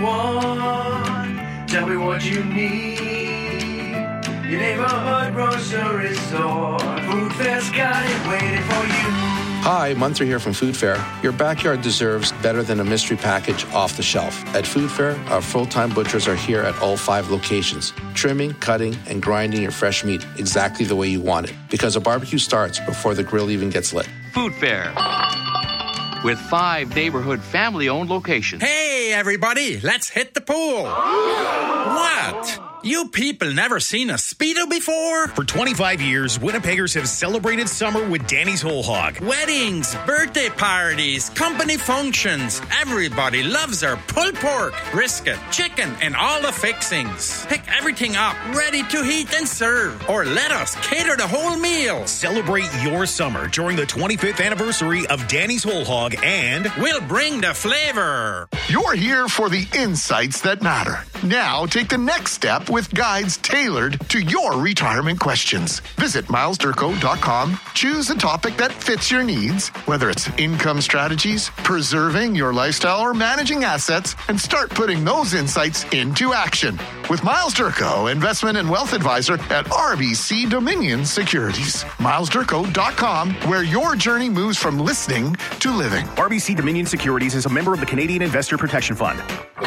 want. Tell me what you need. Your neighborhood grocery store. Food Fair's got it waiting for you. Hi, Munter here from Food Fair. Your backyard deserves better than a mystery package off the shelf. At Food Fair, our full-time butchers are here at all 5 locations, trimming, cutting, and grinding your fresh meat exactly the way you want it. Because a barbecue starts before the grill even gets lit. Food Fair. With 5 neighborhood family-owned locations. Hey, everybody, let's hit the pool. What? You people never seen a Speedo before? For 25 years, Winnipeggers have celebrated summer with Danny's Whole Hog. Weddings, birthday parties, company functions. Everybody loves our pulled pork, brisket, chicken, and all the fixings. Pick everything up, ready to heat and serve. Or let us cater the whole meal. Celebrate your summer during the 25th anniversary of Danny's Whole Hog, and we'll bring the flavor. You're here for the insights that matter. Now take the next step with guides tailored to your retirement questions. Visit milesdurko.com, choose a topic that fits your needs, whether it's income strategies, preserving your lifestyle, or managing assets, and start putting those insights into action. With Miles Durko, investment and wealth advisor at RBC Dominion Securities. milesdurko.com, where your journey moves from listening to living. RBC Dominion Securities is a member of the Canadian Investor Protection Fund.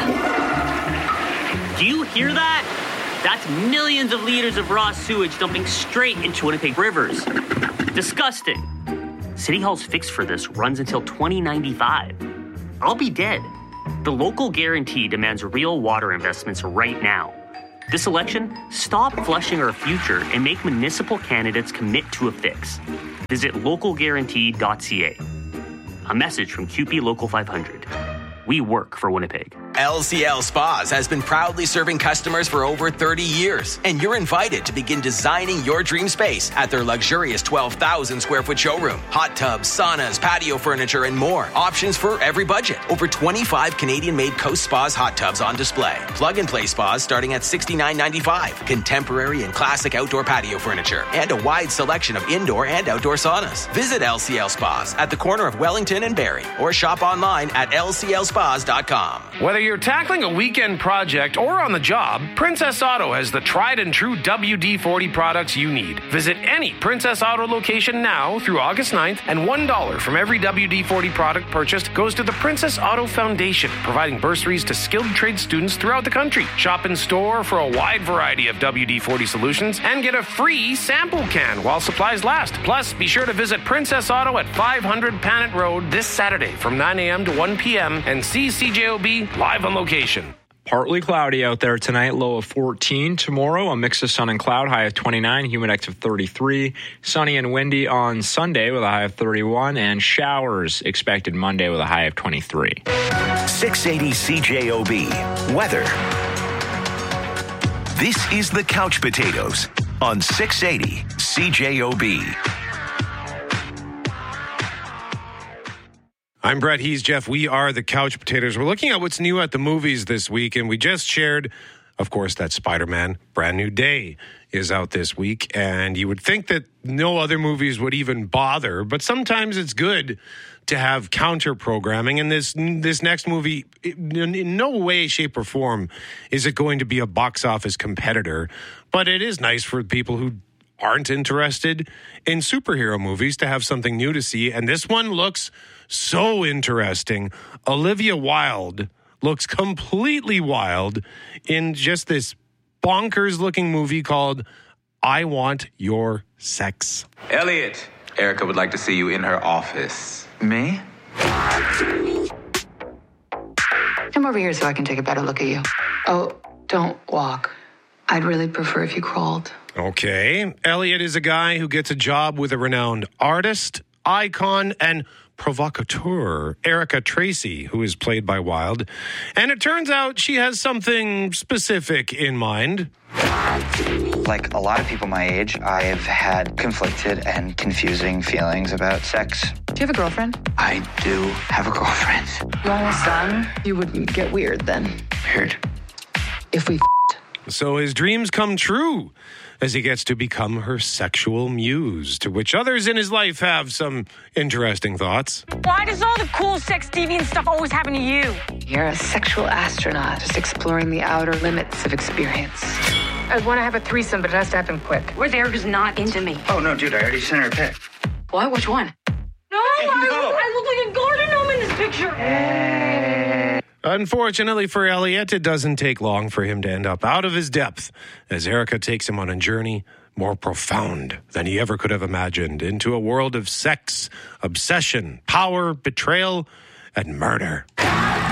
Do you hear that? That's millions of liters of raw sewage dumping straight into Winnipeg rivers. Disgusting. City Hall's fix for this runs until 2095. I'll be dead. The local guarantee demands real water investments right now. This election, stop flushing our future and make municipal candidates commit to a fix. Visit localguarantee.ca. A message from QP Local 500. We work for Winnipeg. LCL Spas has been proudly serving customers for over 30 years, and you're invited to begin designing your dream space at their luxurious 12,000 square foot showroom. Hot tubs, saunas, patio furniture, and more. Options for every budget. Over 25 Canadian-made Coast Spas hot tubs on display. Plug-and-play spas starting at $69.95. Contemporary and classic outdoor patio furniture, and a wide selection of indoor and outdoor saunas. Visit LCL Spas at the corner of Wellington and Barrie, or shop online at lclspas.com. Whether you're tackling a weekend project or on the job, Princess Auto has the tried and true WD-40 products you need. Visit any Princess Auto location now through August 9th, and $1 from every WD-40 product purchased goes to the Princess Auto Foundation, providing bursaries to skilled trade students throughout the country. Shop in store for a wide variety of WD-40 solutions and get a free sample can while supplies last. Plus, be sure to visit Princess Auto at 500 Panet Road this Saturday from 9 a.m. to 1 p.m. and see CJOB live on location. Partly cloudy out there tonight, low of 14. Tomorrow, a mix of sun and cloud, high of 29, humidex of 33. Sunny and windy on Sunday with a high of 31, and showers expected Monday with a high of 23. 680 CJOB. Weather. This is the Couch Potatoes on 680 CJOB. I'm Brett. He's Jeff. We are the Couch Potatoes. We're looking at what's new at the movies this week, and we just shared, of course, that Spider-Man Brand New Day is out this week, and you would think that no other movies would even bother, but sometimes it's good to have counter-programming, and this next movie, in no way, shape, or form is it going to be a box office competitor, but it is nice for people who aren't interested in superhero movies to have something new to see, and this one looks so interesting. Olivia Wilde looks completely wild in just this bonkers-looking movie called I Want Your Sex. Elliot, Erica would like to see you in her office. Me? Come over here so I can take a better look at you. Oh, don't walk. I'd really prefer if you crawled. Okay. Elliot is a guy who gets a job with a renowned artist, icon, and provocateur, Erica Tracy, who is played by Wilde. And it turns out she has something specific in mind. Like a lot of people my age, I've had conflicted and confusing feelings about sex. Do you have a girlfriend? I do have a girlfriend. You almost done? You wouldn't get weird then. Weird. If we So his dreams come true as he gets to become her sexual muse, to which others in his life have some interesting thoughts. Why does all the cool sex deviant stuff always happen to you? You're a sexual astronaut, just exploring the outer limits of experience. I want to have a threesome, but it has to happen quick. Where's Erica's not into me? Oh, no, dude, I already sent her a pic. What? Which one? No, I look like a garden gnome in this picture. Unfortunately for Elliot, it doesn't take long for him to end up out of his depth as Erica takes him on a journey more profound than he ever could have imagined into a world of sex, obsession, power, betrayal, and murder.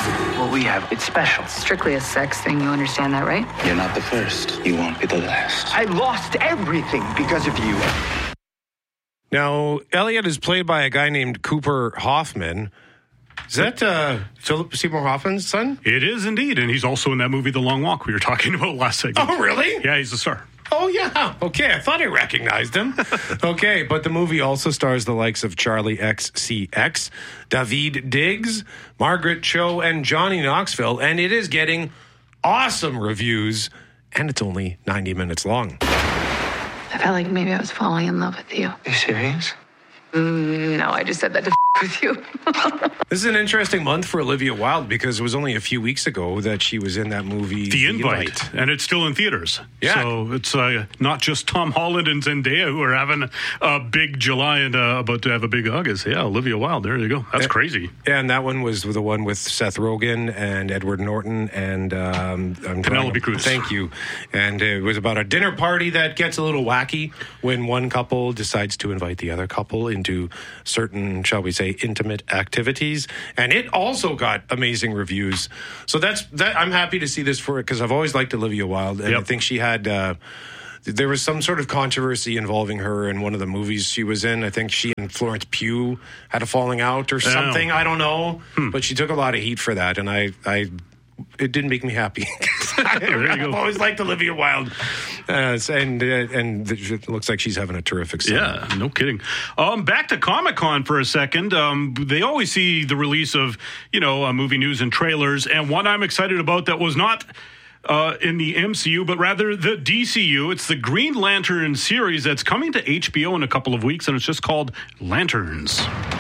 What we have, it's special. Strictly a sex thing, you understand that, right? You're not the first. You won't be the last. I lost everything because of you. Now, Elliot is played by a guy named Cooper Hoffman. Is that Philip Seymour Hoffman's son? It is indeed, and he's also in that movie The Long Walk we were talking about last segment. Oh, really? Yeah, he's the star. Oh, yeah. Okay, I thought I recognized him. Okay, but the movie also stars the likes of Charlie XCX, David Diggs, Margaret Cho, and Johnny Knoxville, and it is getting awesome reviews, and it's only 90 minutes long. I felt like maybe I was falling in love with you. Are you serious? No, I just said that to with you. This is an interesting month for Olivia Wilde because it was only a few weeks ago that she was in that movie, The Invite, and it's still in theaters. Yeah. So it's not just Tom Holland and Zendaya who are having a big July and about to have a big August. Yeah, Olivia Wilde. There you go. That's crazy. Yeah, and that one was the one with Seth Rogen and Edward Norton and Penelope Cruz. Thank you. And it was about a dinner party that gets a little wacky when one couple decides to invite the other couple into certain, shall we say, intimate activities, and it also got amazing reviews. So that I'm happy to see this for it because I've always liked Olivia Wilde, and I think she had there was some sort of controversy involving her in one of the movies she was in. I think she and Florence Pugh had a falling out or something. I don't know, but she took a lot of heat for that, and it didn't make me happy. I've always liked Olivia Wilde, and it looks like she's having a terrific summer. Yeah, no kidding. Back to Comic-Con for a second. They always see the release of, movie news and trailers, and one I'm excited about that was not in the MCU, but rather the DCU. It's the Green Lantern series that's coming to HBO in a couple of weeks, and it's just called Lanterns.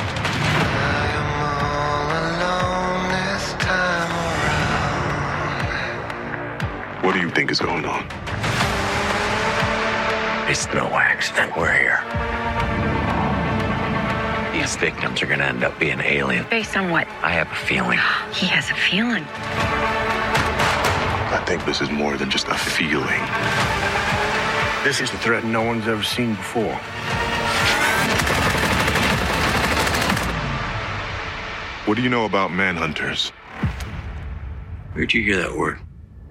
What do you think is going on? It's no accident we're here. These victims are going to end up being alien. Based on what? I have a feeling. He has a feeling. I think this is more than just a feeling. This is a threat no one's ever seen before. What do you know about manhunters? Where'd you hear that word?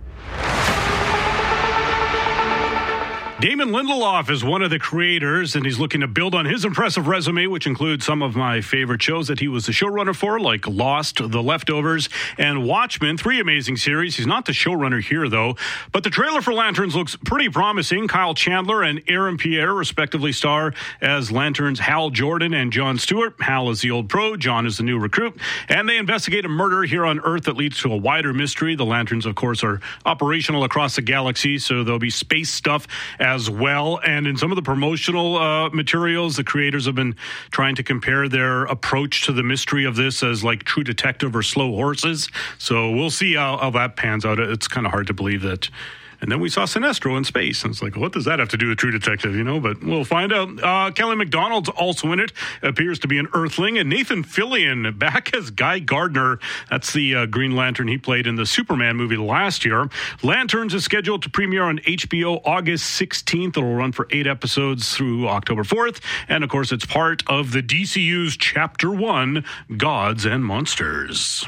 Damon Lindelof is one of the creators, and he's looking to build on his impressive resume, which includes some of my favorite shows that he was the showrunner for, like Lost, The Leftovers, and Watchmen, 3 amazing series. He's not the showrunner here, though. But the trailer for Lanterns looks pretty promising. Kyle Chandler and Aaron Pierre, respectively, star as Lanterns Hal Jordan and Jon Stewart. Hal is the old pro, Jon is the new recruit, and they investigate a murder here on Earth that leads to a wider mystery. The Lanterns, of course, are operational across the galaxy, so there'll be space stuff as well. And in some of the promotional materials, the creators have been trying to compare their approach to the mystery of this as like True Detective or Slow Horses. So we'll see how that pans out. It's kind of hard to believe that. And then we saw Sinestro in space. And it's like, what does that have to do with True Detective, But we'll find out. Kelly MacDonald's also in it. Appears to be an Earthling. And Nathan Fillion back as Guy Gardner. That's the Green Lantern he played in the Superman movie last year. Lanterns is scheduled to premiere on HBO August 16th. It'll run for 8 episodes through October 4th. And, of course, it's part of the DCU's Chapter 1, Gods and Monsters.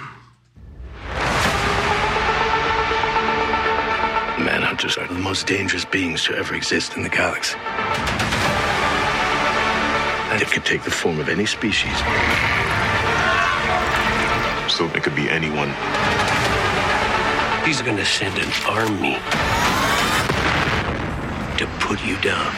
Manhunters are the most dangerous beings to ever exist in the galaxy. And it could take the form of any species. So it could be anyone. He's going to send an army to put you down.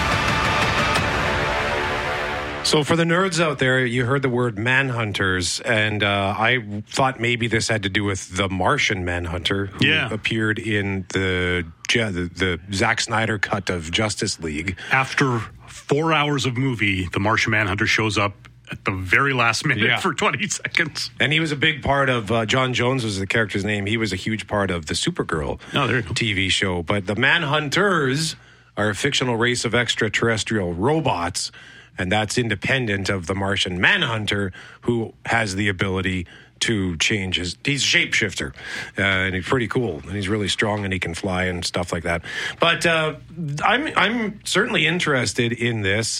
So for the nerds out there, you heard the word manhunters, and I thought maybe this had to do with the Martian Manhunter, who appeared in the Zack Snyder cut of Justice League. After 4 hours of movie, the Martian Manhunter shows up at the very last minute for 20 seconds. And he was a big part of, John Jones was the character's name. He was a huge part of the Supergirl TV show. But the Manhunters are a fictional race of extraterrestrial robots, and that's independent of the Martian Manhunter, who has the ability to change he's a shapeshifter, and he's pretty cool, and he's really strong, and he can fly and stuff like that. But I'm certainly interested in this.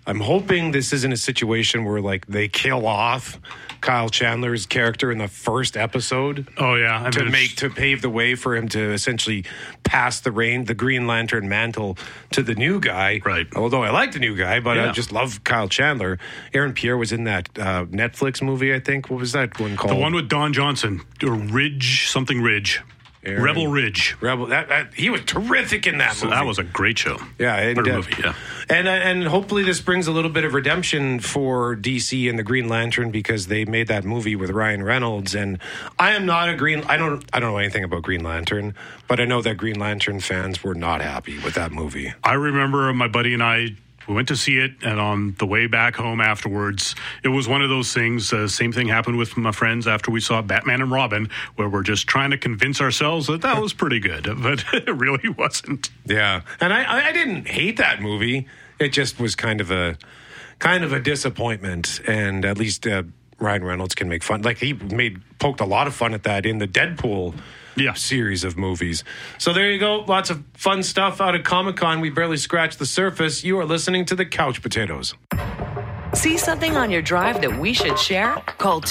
I'm hoping this isn't a situation where like they kill off Kyle Chandler's character in the first episode. Oh yeah, to pave the way for him to essentially pass the Green Lantern mantle to the new guy. Right. Although I like the new guy, but I just love Kyle Chandler. Aaron Pierre was in that Netflix movie. I think what was that one called? The one with Don Johnson, or Ridge. Rebel Ridge. He was terrific in that movie. That was a great show. Yeah, movie. Yeah, and hopefully this brings a little bit of redemption for DC and the Green Lantern, because they made that movie with Ryan Reynolds, and I am not I don't know anything about Green Lantern, but I know that Green Lantern fans were not happy with that movie. I remember my buddy and I. We went to see it, and on the way back home afterwards, it was one of those things. Same thing happened with my friends after we saw Batman and Robin, where we're just trying to convince ourselves that was pretty good, but it really wasn't. Yeah, and I didn't hate that movie. It just was kind of a disappointment, and at least Ryan Reynolds can make fun. Like he poked a lot of fun at that in the Deadpool series of movies. So there you go. Lots of fun stuff out of Comic-Con. We barely scratched the surface. You are listening to the Couch Potatoes. See something on your drive that we should share? Call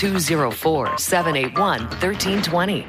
204-781-1320.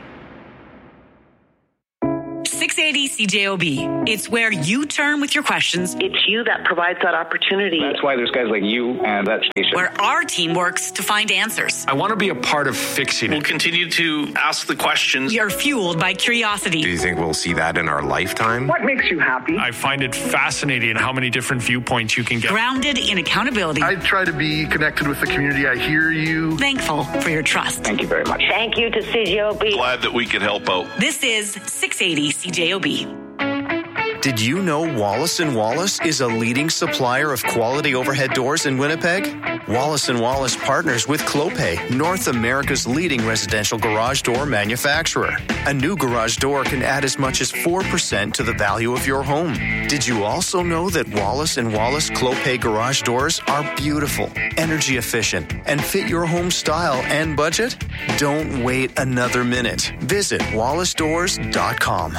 680 CJOB. It's where you turn with your questions. It's you that provides that opportunity. That's why there's guys like you and that station. Where our team works to find answers. I want to be a part of fixing it. We'll continue to ask the questions. We are fueled by curiosity. Do you think we'll see that in our lifetime? What makes you happy? I find it fascinating how many different viewpoints you can get. Grounded in accountability. I try to be connected with the community. I hear you. Thankful for your trust. Thank you very much. Thank you to CJOB. Glad that we could help out. This is 680 CJOB. Did you know Wallace & Wallace is a leading supplier of quality overhead doors in Winnipeg? Wallace & Wallace partners with Clopay, North America's leading residential garage door manufacturer. A new garage door can add as much as 4% to the value of your home. Did you also know that Wallace & Wallace Clopay garage doors are beautiful, energy efficient, and fit your home style and budget? Don't wait another minute. Visit wallacedoors.com.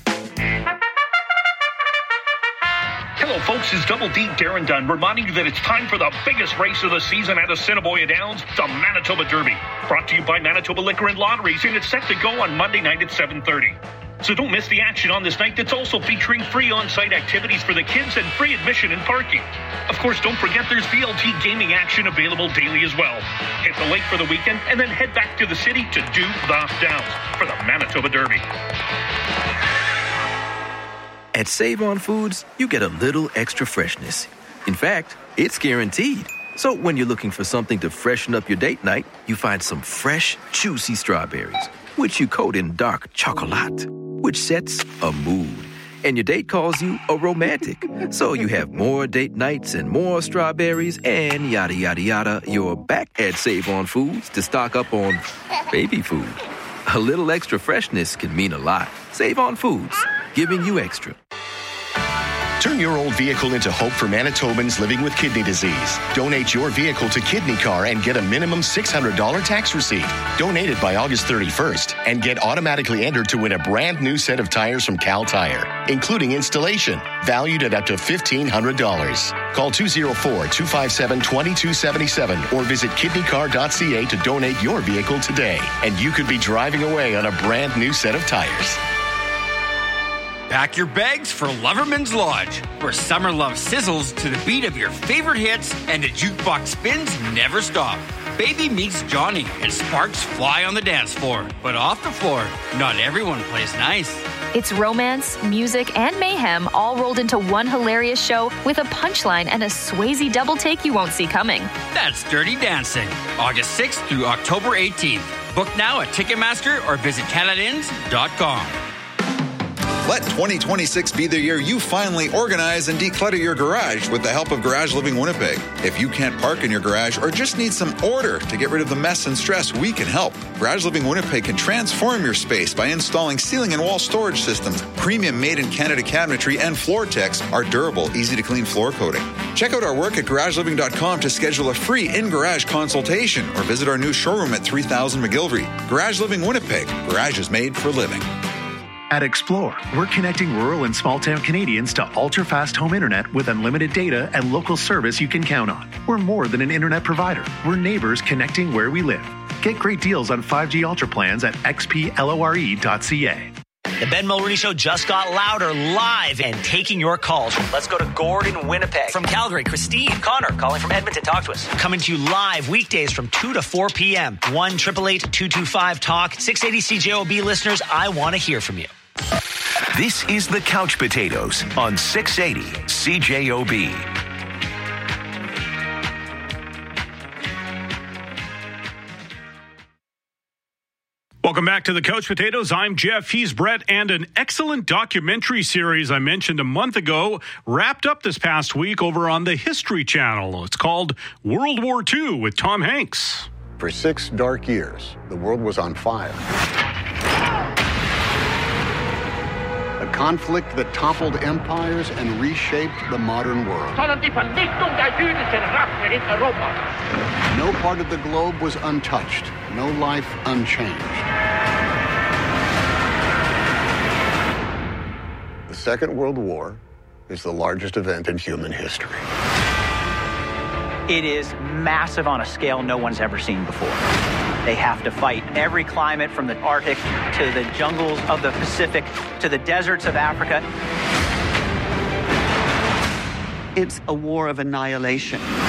Hello, folks. It's Double D Darren Dunn reminding you that it's time for the biggest race of the season at Assiniboia Downs, the Manitoba Derby. Brought to you by Manitoba Liquor and Lotteries, and it's set to go on Monday night at 7:30. So don't miss the action on this night that's also featuring free on-site activities for the kids and free admission and parking. Of course, don't forget there's VLT gaming action available daily as well. Hit the lake for the weekend and then head back to the city to do the Downs for the Manitoba Derby. At Save On Foods, you get a little extra freshness. In fact, it's guaranteed. So when you're looking for something to freshen up your date night, you find some fresh, juicy strawberries, which you coat in dark chocolate, which sets a mood. And your date calls you a romantic. So you have more date nights and more strawberries and yada, yada, yada. You're back at Save On Foods to stock up on baby food. A little extra freshness can mean a lot. Save On Foods, giving you extra. Turn your old vehicle into hope for Manitobans living with kidney disease. Donate your vehicle to Kidney Car and get a minimum $600 tax receipt. Donate it by August 31st and get automatically entered to win a brand new set of tires from Cal Tire, including installation, valued at up to $1,500. Call 204-257-2277 or visit kidneycar.ca to donate your vehicle today. And you could be driving away on a brand new set of tires. Pack your bags for Loverman's Lodge, where summer love sizzles to the beat of your favorite hits and the jukebox spins never stop. Baby meets Johnny and sparks fly on the dance floor. But off the floor, not everyone plays nice. It's romance, music, and mayhem all rolled into one hilarious show with a punchline and a Swayze double take you won't see coming. That's Dirty Dancing, August 6th through October 18th. Book now at Ticketmaster or visit CanadaInns.com. Let 2026 be the year you finally organize and declutter your garage with the help of Garage Living Winnipeg. If you can't park in your garage or just need some order to get rid of the mess and stress, we can help. Garage Living Winnipeg can transform your space by installing ceiling and wall storage systems, premium made-in-Canada cabinetry, and Floor-Tex, our durable, easy-to-clean floor coating. Check out our work at GarageLiving.com to schedule a free in-garage consultation or visit our new showroom at 3000 McGillivray. Garage Living Winnipeg. Garage is made for living. At Explore, we're connecting rural and small-town Canadians to ultra-fast home internet with unlimited data and local service you can count on. We're more than an internet provider. We're neighbors connecting where we live. Get great deals on 5G Ultra plans at xplore.ca. The Ben Mulroney Show just got louder, live and taking your calls. Let's go to Gordon, Winnipeg. From Calgary, Christine. Connor, calling from Edmonton. Talk to us. Coming to you live weekdays from 2 to 4 p.m. 1-888-225-TALK. 680 CJOB listeners, I want to hear from you. This is the Couch Potatoes on 680 CJOB. Welcome back to the Couch Potatoes. I'm Jeff, he's Brett, and an excellent documentary series I mentioned a month ago wrapped up this past week over on the History Channel. It's called World War II with Tom Hanks. For 6 dark years, the world was on fire. A conflict that toppled empires and reshaped the modern world. No part of the globe was untouched, no life unchanged. The Second World War is the largest event in human history. It is massive on a scale no one's ever seen before. They have to fight every climate from the Arctic to the jungles of the Pacific to the deserts of Africa. It's a war of annihilation.